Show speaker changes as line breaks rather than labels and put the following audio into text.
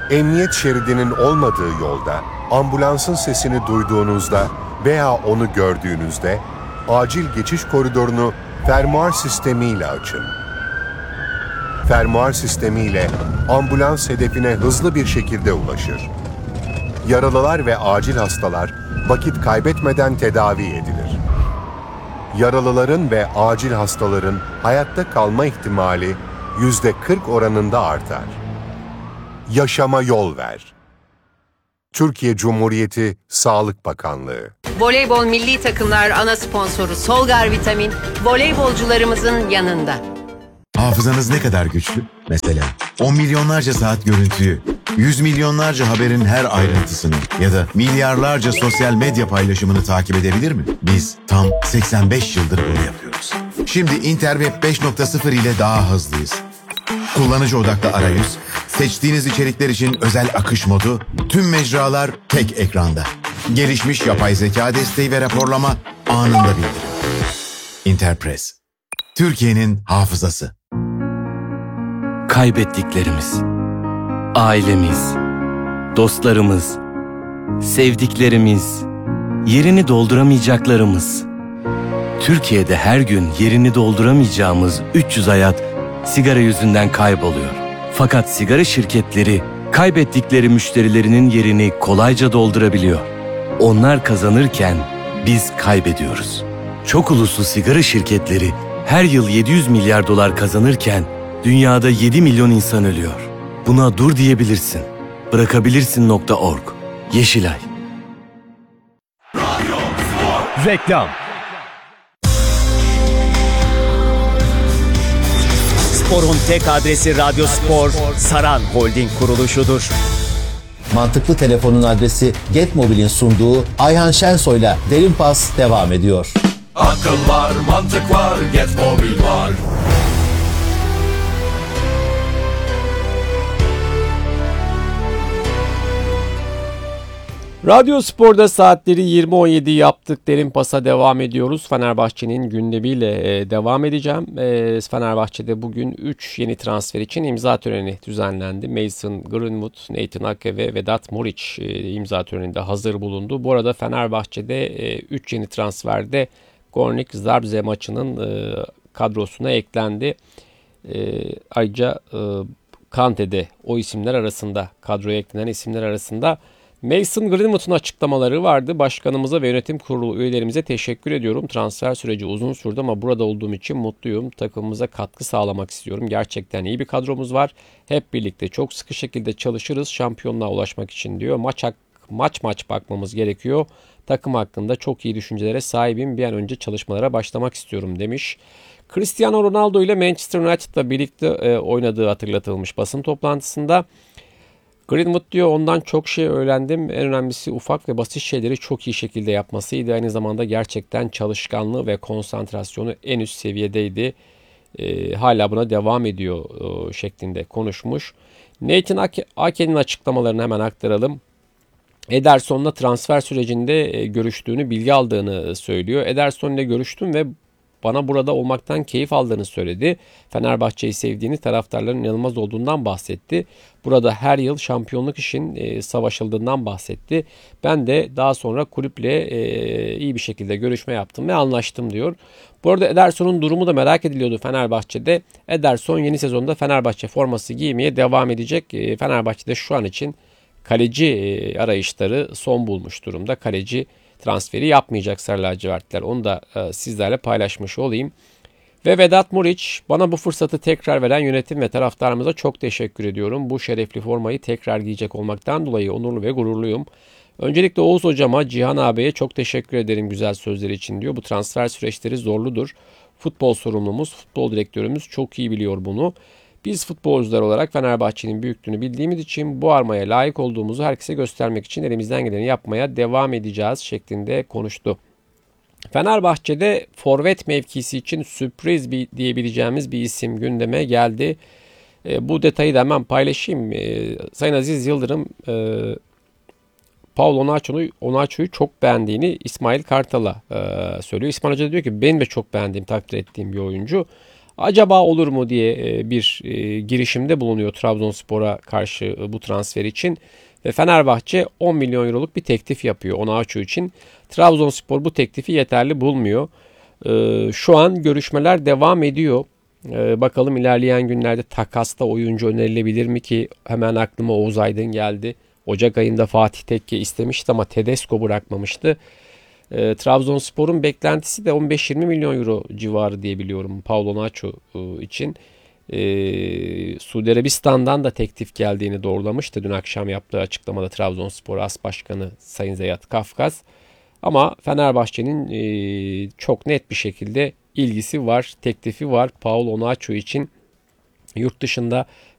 Emniyet şeridinin olmadığı yolda, ambulansın sesini duyduğunuzda veya onu gördüğünüzde acil geçiş koridorunu fermuar sistemiyle açın. Fermuar sistemiyle ambulans hedefine hızlı bir şekilde ulaşır. Yaralılar ve acil hastalar vakit kaybetmeden tedavi edilir. Yaralıların ve acil hastaların hayatta kalma ihtimali %40 oranında artar. Yaşama yol ver. Türkiye Cumhuriyeti Sağlık Bakanlığı.
Voleybol milli takımlar ana sponsoru Solgar Vitamin, voleybolcularımızın yanında.
Hafızanız ne kadar güçlü? Mesela 10 milyonlarca saat görüntüyü, 100 milyonlarca haberin her ayrıntısını ya da milyarlarca sosyal medya paylaşımını takip edebilir mi? Biz tam 85 yıldır bunu yapıyoruz. Şimdi Interweb 5.0 ile daha hızlıyız. Kullanıcı odaklı arayüz, seçtiğiniz içerikler için özel akış modu, tüm mecralar tek ekranda. Gelişmiş yapay zeka desteği ve raporlama anında bildirim. Interpress, Türkiye'nin hafızası.
Kaybettiklerimiz, ailemiz, dostlarımız, sevdiklerimiz, yerini dolduramayacaklarımız. Türkiye'de her gün yerini dolduramayacağımız 300 hayat sigara yüzünden kayboluyor. Fakat sigara şirketleri kaybettikleri müşterilerinin yerini kolayca doldurabiliyor. Onlar kazanırken biz kaybediyoruz. Çok uluslu sigara şirketleri her yıl 700 milyar dolar kazanırken dünyada 7 milyon insan ölüyor. Buna dur diyebilirsin. Bırakabilirsin.org. Yeşilay.
Reklam. Spor'un tek adresi Radyo Spor, Saran Holding kuruluşudur.
Mantıklı Telefon'un adresi Getmobil'in sunduğu Ayhan Şensoy'la Derin Pas devam ediyor.
Akıl var, mantık var, Getmobil var.
Radyo Spor'da saatleri 20.17 yaptık. Derin Pas'a devam ediyoruz. Fenerbahçe'nin gündemiyle devam edeceğim. Fenerbahçe'de bugün 3 yeni transfer için imza töreni düzenlendi. Mason Greenwood, Nathan Ake ve Vedat Muriç imza töreninde hazır bulundu. Bu arada Fenerbahçe'de 3 yeni transferde Gornik Zabrze maçının kadrosuna eklendi. Ayrıca Kante'de o isimler arasında, kadroya eklenen isimler arasında. Mason Greenwood'un açıklamaları vardı. Başkanımıza ve yönetim kurulu üyelerimize teşekkür ediyorum. Transfer süreci uzun sürdü ama burada olduğum için mutluyum. Takımımıza katkı sağlamak istiyorum. Gerçekten iyi bir kadromuz var. Hep birlikte çok sıkı şekilde çalışırız şampiyonluğa ulaşmak için diyor. Maç bakmamız gerekiyor. Takım hakkında çok iyi düşüncelere sahibim. Bir an önce çalışmalara başlamak istiyorum demiş. Cristiano Ronaldo ile Manchester United'la birlikte oynadığı hatırlatılmış basın toplantısında. Greenwood diyor ondan çok şey öğrendim. En önemlisi ufak ve basit şeyleri çok iyi şekilde yapmasıydı. Aynı zamanda gerçekten çalışkanlığı ve konsantrasyonu en üst seviyedeydi. Hala buna devam ediyor şeklinde konuşmuş. Nathan Ake'nin açıklamalarını hemen aktaralım. Ederson'la transfer sürecinde görüştüğünü, bilgi aldığını söylüyor. Ederson ile görüştüm ve bana burada olmaktan keyif aldığını söyledi. Fenerbahçe'yi sevdiğini, taraftarların inanılmaz olduğundan bahsetti. Burada her yıl şampiyonluk için savaşıldığından bahsetti. Ben de daha sonra kulüple iyi bir şekilde görüşme yaptım ve anlaştım diyor. Bu arada Ederson'un durumu da merak ediliyordu Fenerbahçe'de. Ederson yeni sezonda Fenerbahçe forması giymeye devam edecek. Fenerbahçe'de şu an için kaleci arayışları son bulmuş durumda. Kaleci transferi yapmayacak Sarı lacivertler. Onu da sizlerle paylaşmış olayım. Ve Vedat Muriç, bana bu fırsatı tekrar veren yönetim ve taraftarımıza çok teşekkür ediyorum. Bu şerefli formayı tekrar giyecek olmaktan dolayı onurlu ve gururluyum. Öncelikle Oğuz hocama, Cihan ağabeye çok teşekkür ederim güzel sözleri için diyor. Bu transfer süreçleri zorludur. Futbol sorumlumuz, futbol direktörümüz çok iyi biliyor bunu. Biz futbolcular olarak Fenerbahçe'nin büyüklüğünü bildiğimiz için bu armaya layık olduğumuzu herkese göstermek için elimizden geleni yapmaya devam edeceğiz şeklinde konuştu. Fenerbahçe'de forvet mevkisi için sürpriz diyebileceğimiz bir isim gündeme geldi. Bu detayı da hemen paylaşayım. Sayın Aziz Yıldırım Paul Onaçu'yu çok beğendiğini İsmail Kartal'a söylüyor. İsmail Hoca diyor ki benim de çok beğendiğim, takdir ettiğim bir oyuncu. Acaba olur mu diye bir girişimde bulunuyor Trabzonspor'a karşı bu transfer için. Ve Fenerbahçe 10 milyon euroluk bir teklif yapıyor Onaçu için. Trabzonspor bu teklifi yeterli bulmuyor. Şu an görüşmeler devam ediyor. Bakalım ilerleyen günlerde takasta oyuncu önerilebilir mi ki hemen aklıma Oğuz Aydın geldi. Ocak ayında Fatih Tekke istemişti ama Tedesco bırakmamıştı. Trabzonspor'un beklentisi de 15-20 milyon euro civarı diye biliyorum Paulo Onaçu için. Suudi Arabistan'dan da teklif geldiğini doğrulamıştı dün akşam yaptığı açıklamada Trabzonspor As Başkanı Sayın Zeyat Kafkas. Ama Fenerbahçe'nin çok net bir şekilde ilgisi var, teklifi var Paulo Onaçu için. Yurt dışında